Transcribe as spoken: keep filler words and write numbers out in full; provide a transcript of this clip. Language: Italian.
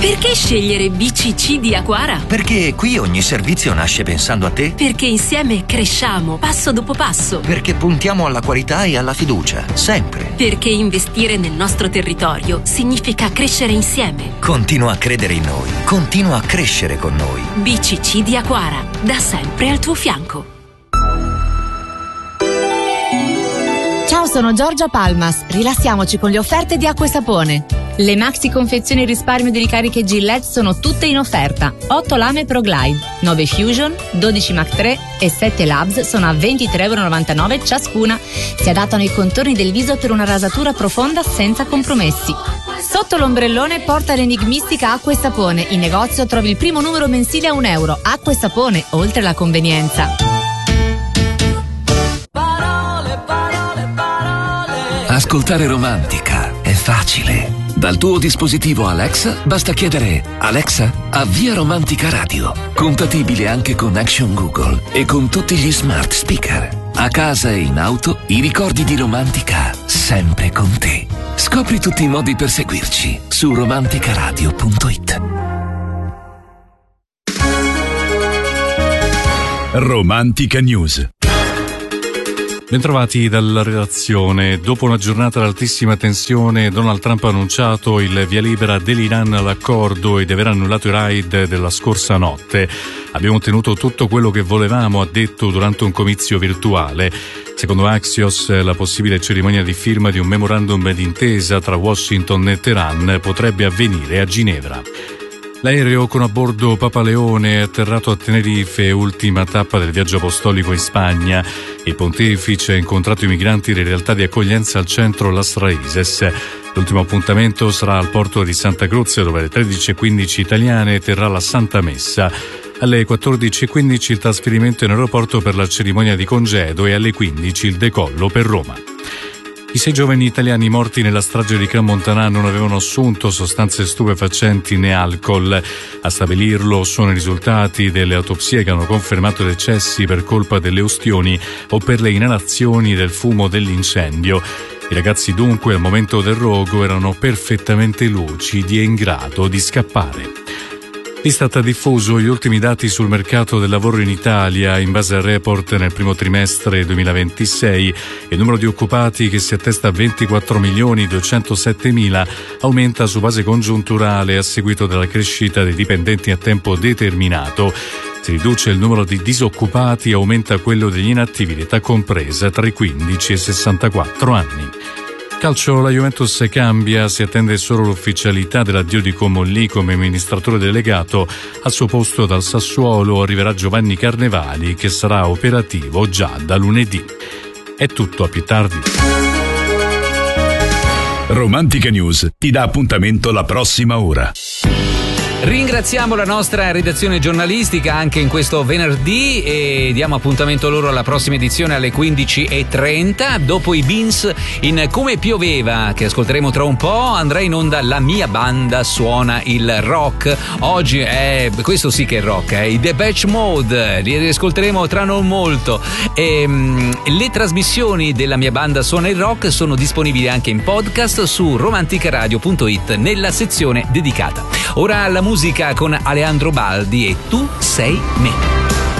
Perché scegliere B C C di Aquara? Perché qui ogni servizio nasce pensando a te. Perché insieme cresciamo passo dopo passo. Perché puntiamo alla qualità e alla fiducia, sempre. Perché investire nel nostro territorio significa crescere insieme. Continua a credere in noi. Continua a crescere con noi. B C C di Aquara, da sempre al tuo fianco. Ciao, sono Giorgia Palmas. Rilassiamoci con le offerte di Acqua e Sapone. Le maxi confezioni risparmio di ricariche Gillette sono tutte in offerta. otto lame Pro Glide, nove Fusion, dodici Mach tre e sette Labs sono a ventitré virgola novantanove euro ciascuna. Si adattano ai contorni del viso per una rasatura profonda senza compromessi. Sotto l'ombrellone porta l'enigmistica Acqua e Sapone. In negozio trovi il primo numero mensile a un euro. Acqua e Sapone, oltre la convenienza. Ascoltare Romantica è facile. Dal tuo dispositivo Alexa basta chiedere: Alexa, avvia Romantica Radio. Compatibile anche con Action Google e con tutti gli smart speaker. A casa e in auto, i ricordi di Romantica sempre con te. Scopri tutti i modi per seguirci su romanticaradio punto it. Romantica News. Bentrovati dalla redazione. Dopo una giornata ad altissima tensione, Donald Trump ha annunciato il via libera dell'Iran all'accordo ed aver annullato i raid della scorsa notte. Abbiamo ottenuto tutto quello che volevamo, ha detto durante un comizio virtuale. Secondo Axios, la possibile cerimonia di firma di un memorandum d'intesa tra Washington e Teheran potrebbe avvenire a Ginevra. L'aereo con a bordo Papa Leone è atterrato a Tenerife, ultima tappa del viaggio apostolico in Spagna. Il pontefice ha incontrato i migranti delle realtà di accoglienza al centro Las Raises. L'ultimo appuntamento sarà al porto di Santa Cruz, dove alle tredici e quindici italiane terrà la Santa Messa. Alle quattordici e quindici il trasferimento in aeroporto per la cerimonia di congedo e alle quindici il decollo per Roma. I sei giovani italiani morti nella strage di Crans-Montana non avevano assunto sostanze stupefacenti né alcol. A stabilirlo sono i risultati delle autopsie che hanno confermato decessi per colpa delle ustioni o per le inalazioni del fumo dell'incendio. I ragazzi dunque al momento del rogo erano perfettamente lucidi e in grado di scappare. L'Istat ha diffuso gli ultimi dati sul mercato del lavoro in Italia. In base al report, nel primo trimestre duemilaventisei il numero di occupati, che si attesta a ventiquattro milioni duecentosettemila, aumenta su base congiunturale a seguito della crescita dei dipendenti a tempo determinato. Si riduce il numero di disoccupati e aumenta quello degli inattivi di età compresa tra i quindici e i sessantaquattro anni. Calcio, la Juventus cambia, si attende solo l'ufficialità dell'addio di Comolli come amministratore delegato. Al suo posto dal Sassuolo arriverà Giovanni Carnevali, che sarà operativo già da lunedì. È tutto, a più tardi. Romantica News ti dà appuntamento la prossima ora. Ringraziamo la nostra redazione giornalistica anche in questo venerdì e diamo appuntamento loro alla prossima edizione alle quindici e trenta. Dopo i Beans in Come pioveva, che ascolteremo tra un po', andrà in onda La mia banda suona il rock. Oggi è, questo sì che è rock, eh, i Depeche Mode, li ascolteremo tra non molto. E, mh, le trasmissioni della mia banda suona il rock sono disponibili anche in podcast su romanticaradio punto it nella sezione dedicata. Ora la musica con Alejandro Baldi e Tu sei me.